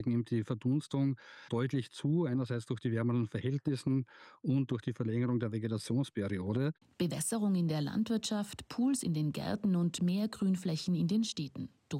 nimmt die Verdunstung deutlich zu, einerseits durch die wärmeren Verhältnisse und durch die Verlängerung der Vegetationsperiode. Bewässerung in der Landwirtschaft, Pools in den Gärten und mehr Grünflächen in den Städten.